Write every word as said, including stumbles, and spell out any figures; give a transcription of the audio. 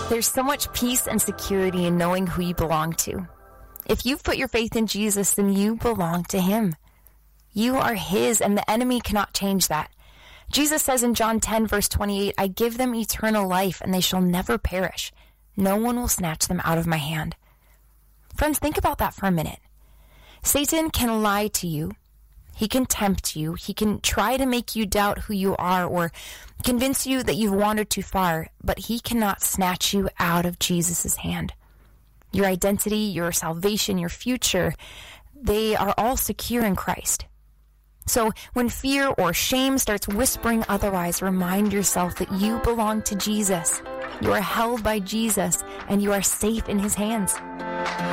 There's so much peace and security in knowing who you belong to. If you've put your faith in Jesus, then you belong to him. You are his, and the enemy cannot change that. Jesus says in John ten, verse twenty-eight, I give them eternal life, and they shall never perish. No one will snatch them out of my hand. Friends, think about that for a minute. Satan can lie to you. He can tempt you. He can try to make you doubt who you are or convince you that you've wandered too far, but he cannot snatch you out of Jesus' hand. Your identity, your salvation, your future, they are all secure in Christ. So when fear or shame starts whispering otherwise, remind yourself that you belong to Jesus. You are held by Jesus, and you are safe in his hands.